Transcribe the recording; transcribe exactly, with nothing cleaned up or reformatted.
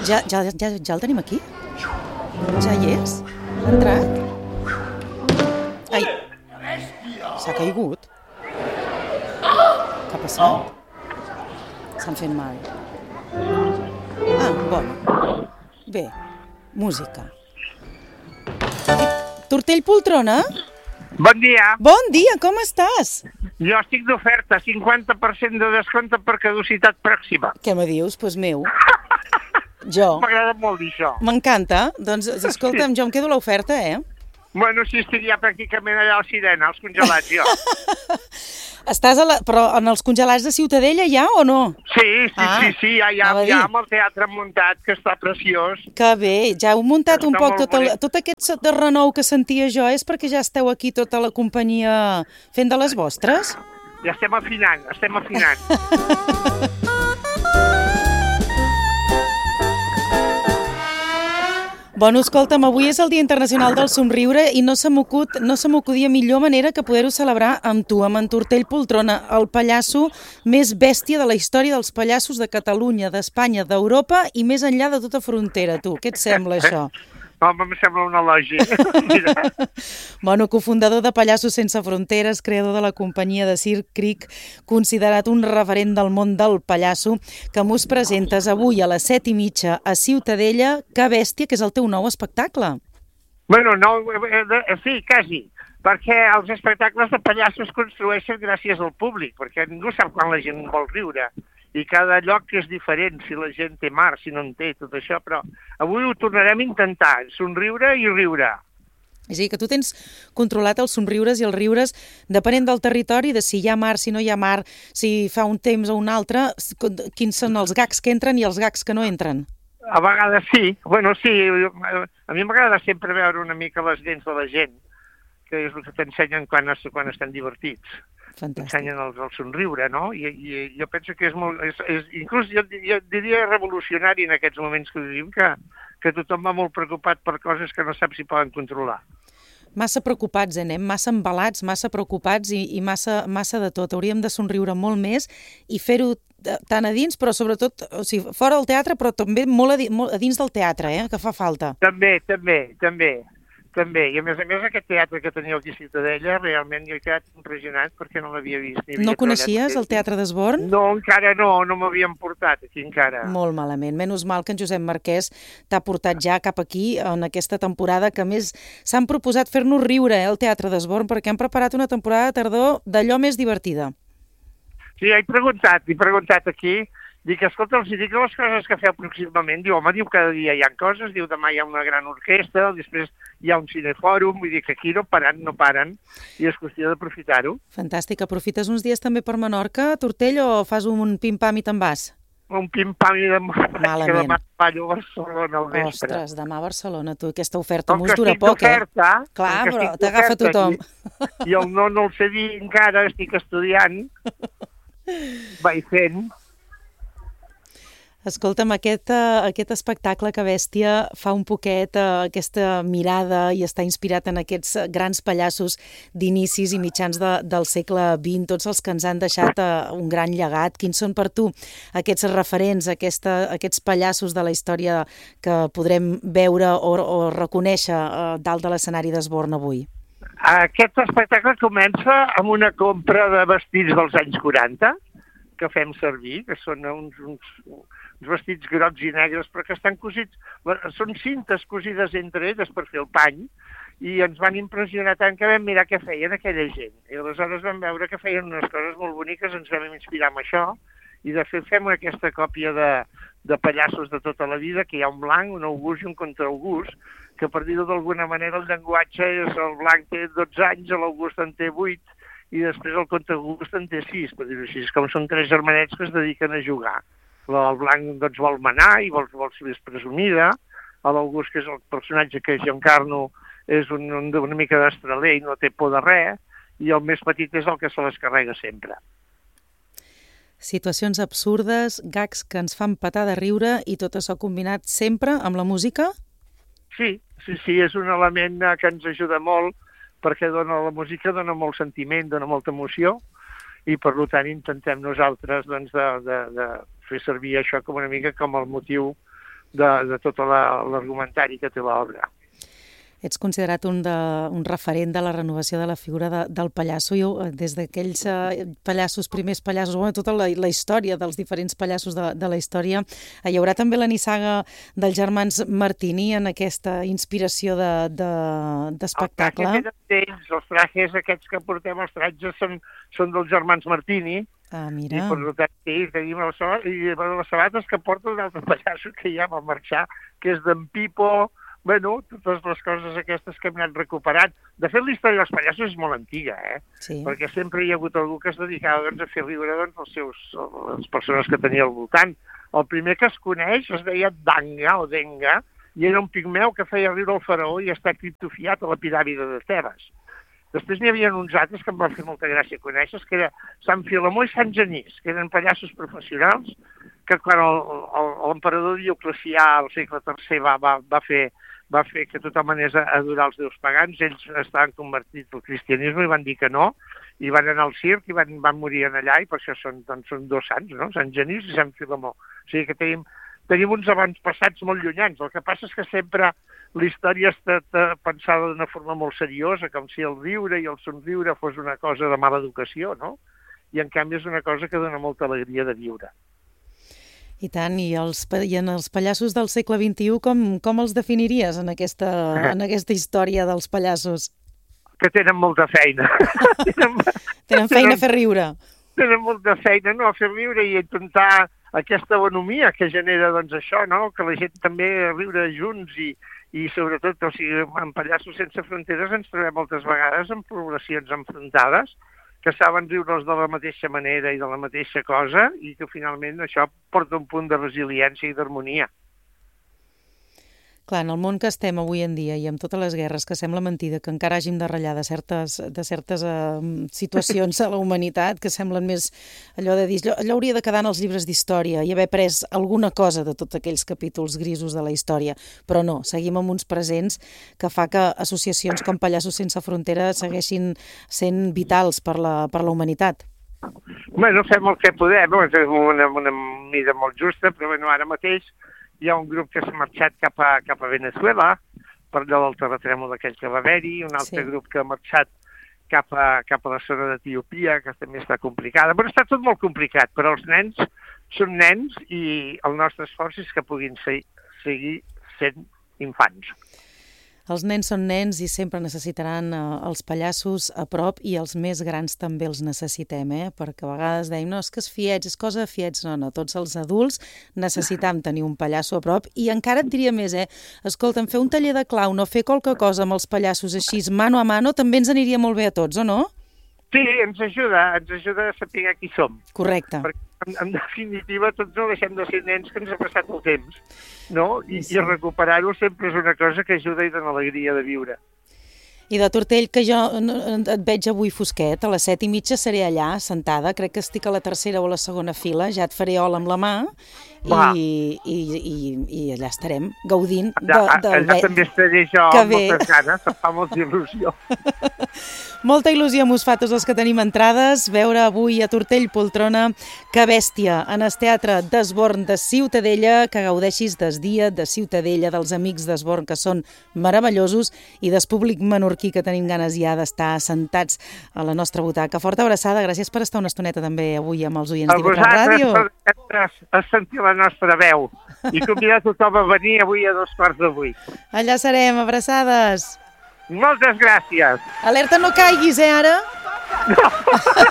Ja, ja, ja, ja el tenim aquí? Ja hi és? Ha entrat? Ai, s'ha caigut. Què ha passat? S'han fet mal. Ah, bon. Bé, música. Tortell Poltrona? Bon dia. Bon dia, com estàs? Jo estic d'oferta, cinquanta per cent de descompte per caducitat pròxima. Què me dius? Doncs pues meu. Jo. M'agrada molt dir això. M'encanta. Doncs, escolta'm, jo em quedo l'oferta, eh? Bueno, si estic ja pràcticament allà a la Sirena, als congelats, jo. Estàs a la... Però en els congelats de Ciutadella ja o no? Sí, sí, Ah, sí, sí, ja, ja, anava a dir. ja amb el teatre muntat, que està preciós. Que bé, ja heu muntat un Està poc molt tot, el, bonic. tot aquest de renou que sentia jo, és perquè ja esteu aquí tota la companyia fent de les vostres? Ja estem afinant, estem afinant. Bueno, escolta'm, avui és el Dia Internacional del Somriure i no se m'acut, no se m'acudia millor manera que poder-ho celebrar amb tu, amb en Tortell Poltrona, el pallasso més bèstia de la història dels pallassos de Catalunya, d'Espanya, d'Europa i més enllà de tota frontera, tu. Què et sembla, això? Home, em sembla un elogi. Mira. Bueno, cofundador de Pallassos Sense Fronteres, creador de la companyia de Circ Cric, considerat un referent del món del pallasso, que m'us presentes avui a les set i mitja a Ciutadella. Que bèstia, que és el teu nou espectacle. Bueno, no, eh, eh, sí, quasi, perquè els espectacles de pallassos es construeixen gràcies al públic, perquè ningú sap quan la gent vol riure, i cada lloc és diferent, si la gent té mar, si no en té, tot això, però avui ho tornarem a intentar, somriure i riure. És a dir, que tu tens controlat els somriures i els riures depenent del territori, de si hi ha mar, si no hi ha mar, si fa un temps o un altre, quins són els gags que entren i els gags que no entren. A vegades sí, bueno, sí, a mi m'agrada sempre veure una mica les dents de la gent, que és el que t'ensenyen quan, es, quan estan divertits. T'ensenyen el, el somriure, no? I, i jo penso que és molt... És, és, inclús jo, jo diria revolucionari en aquests moments que vivim, que, que tothom va molt preocupat per coses que no sap si poden controlar. Massa preocupats, eh, anem, massa embalats, massa preocupats i, i massa, massa de tot. Hauríem de somriure molt més i fer-ho tant a dins, però sobretot, o sigui, fora del teatre, però també molt a, di, molt a dins del teatre, eh, que fa falta. També, també, també. També, i a més a més aquest teatre que teniu aquí a Ciutadella, realment jo he quedat impressionat perquè no l'havia vist. Ni No coneixies el Teatre d'Esborn? No, encara no, no m'havien portat aquí encara. Molt malament, menys mal que en Josep Marquès t'ha portat ja cap aquí en aquesta temporada, que a més s'han proposat fer-nos riure, eh, el Teatre d'Esborn, perquè han preparat una temporada de tardor d'allò més divertida. Sí, he preguntat, he preguntat aquí, dic, escolta, els dic les coses que feu pròximament. Diu, home, diu, cada dia hi ha coses, diu, demà hi ha una gran orquestra, després hi ha un cinefòrum, vull dir que aquí no paren, no paren, i és qüestió d'aprofitar-ho. Fantàstic. Aprofites uns dies també per Menorca, Tortell, o fas un pim-pam i te'n vas? Un pim-pam i demà, que demà ballo a Barcelona al vespre. Ostres, demà a Barcelona, tu, aquesta oferta com m'ho dura poc, eh? Clar, però t'agafa tothom. I, i el no no el sé dir encara, estic estudiant, vaig fent... Escolta'm, aquest, uh, aquest espectacle que bèstia fa un poquet uh, aquesta mirada i està inspirat en aquests grans pallassos d'inicis i mitjans de, del segle vint, tots els que ens han deixat uh, un gran llegat. Quins són per tu aquests referents, aquesta, aquests pallassos de la història que podrem veure o, o reconèixer uh, dalt de l'escenari d'Esborn avui? Aquest espectacle comença amb una compra de vestits dels anys quaranta, que fem servir, que són uns, uns, uns vestits grocs i negres, però que estan cosits, són cintes cosides entre elles per fer el pany, i ens van impressionar tant que vam mirar què feien aquella gent. I aleshores vam veure que feien unes coses molt boniques, ens vam inspirar en això, i de fet fem aquesta còpia de, de pallassos de tota la vida, que hi ha un blanc, un august i un contraaugust, que per dir-ho d'alguna manera el llenguatge és el blanc té dotze anys, l'august en té vuit, i després el contraaugust en té sis, per dir-ho així, com són tres germanets que es dediquen a jugar. El blanc doncs, vol manar i vol, vol ser més presumida, l'August, que és el personatge que jo encarno, és un, un, una mica d'estraler i no té por de res, i el més petit és el que se les carrega sempre. Situacions absurdes, gags que ens fan petar de riure i tot això combinat sempre amb la música? Sí, sí, sí, és un element que ens ajuda molt, perquè dona, la música dona molt sentiment, dona molta emoció, i per tant intentem nosaltres doncs, de, de, de fer servir això com una mica com el motiu de, de tot l'argumentari que té l'obra. Ets considerat un, de, un referent de la renovació de la figura de, del pallasso. Jo, des d'aquells eh, pallassos, primers pallassos, bueno, tota la, la història dels diferents pallassos de, de la història, eh, hi haurà també la nissaga dels germans Martini en aquesta inspiració d'espectacle. De, de, el traje d'ells, els trajes aquests que portem, els tratges són, són dels germans Martini. Ah, mira. I per tant, sí, tenim les sabates, i les sabates que porten d'altres pallassos que ja van marxar, que és d'en Pipo. Bueno, totes les coses aquestes que hem anat recuperant. De fet, la història dels pallassos és molt antiga, eh? Sí. Perquè sempre hi ha hagut algú que es dedicava doncs, a fer riure doncs, els seus, les persones que tenia al voltant. El primer que es coneix es deia Danga o Denga, i era un pigmeu que feia riure el faraó i està criptofiat a la piràmide de Tebes. Després n'hi havia uns altres que em van fer molta gràcia conèixer, que era Sant Filemó i Sant Genís, que eren pallassos professionals, que quan l'emperador Dioclecià al segle tercer va, va, va fer va fer que tothom anés a adorar els déus pagans, ells estaven convertits al cristianisme i van dir que no, i van anar al circ i van, van morir en allà, i per això són, doncs, són dos sants, no? Sant Genís i Sant Filemó. O sigui que tenim, tenim uns avantpassats molt llunyans. El que passa és que sempre la història ha estat pensada d'una forma molt seriosa, com si el riure i el somriure fos una cosa de mala educació, no? I en canvi és una cosa que dona molta alegria de viure. I tant, i, els, i en els pallassos del segle vint-i-u, com, com els definiries en aquesta, en aquesta història dels pallassos? Que tenen molta feina. tenen, tenen feina a fer riure. Tenen molta feina, no? A fer riure i intentar aquesta bonomia que genera, doncs, això, no? Que la gent també riure junts i, i sobretot, o sigui, en Pallassos sense fronteres ens trobem moltes vegades en poblacions enfrontades que saben riure'ls de la mateixa manera i de la mateixa cosa i que finalment això porta un punt de resiliència i d'harmonia. Clar, en el món que estem avui en dia i amb totes les guerres, que sembla mentida que encara hàgim de ratllar de certes, de certes uh, situacions a la humanitat, que semblen més allò de dir, allò, allò hauria de quedar en els llibres d'història i haver pres alguna cosa de tots aquells capítols grisos de la història, però no, seguim amb uns presents que fa que associacions com Pallassos Sense Fronteres segueixin sent vitals per la, per la humanitat. Bueno, fem el que podem, és una, una mida molt justa, però bueno, ara mateix hi ha un grup que s'ha marxat cap a, cap a Venezuela, per allò del terratrèmol aquell que va haver-hi, un altre sí. grup que ha marxat cap a, cap a la zona d'Etiòpia, que també està complicada. Però està tot molt complicat, però els nens són nens i el nostre esforç és que puguin ser, seguir sent infants. Els nens són nens i sempre necessitaran eh, els pallassos a prop i els més grans també els necessitem, eh? Perquè a vegades deim, no, és que és fiets, és cosa de fiets. No, no, tots els adults necessitam tenir un pallasso a prop i encara et diria més, eh? Escolta'm, fer un taller de clown o fer qualque cosa amb els pallassos així, mano a mano, també ens aniria molt bé a tots, o no? Sí, ens ajuda, ens ajuda a saber qui som. Correcte. Perquè, en, en definitiva, tots no deixem de ser nens que ens ha passat el temps, no? I, sí. i recuperar-ho sempre és una cosa que ajuda i dona alegria de viure. I de Tortell, que jo et veig avui fosquet, a les set i mitja seré allà, sentada, crec que estic a la tercera o a la segona fila, ja et faré hola amb la mà i, i, i, i allà estarem, gaudint de, de, allà de... també estaré jo amb moltes ganes, em fa molta il·lusió. Molta il·lusió mos fa tots els que tenim entrades, veure avui a Tortell Poltrona Que bèstia, en el Teatre d'Esborn de Ciutadella, que gaudeixis des dia de Ciutadella, dels amics d'Esborn, que són meravellosos, i del públic menorquí que tenim ganes ja d'estar sentats a la nostra butaca. Forta abraçada, gràcies per estar una estoneta també avui amb els oients d'I V tres Ràdio. A vosaltres per sentir la nostra veu i convidar tothom a venir avui a dos quarts de vuit. Allà serem, abraçades. Moltes gràcies. Alerta, no caiguis, eh, ara? No.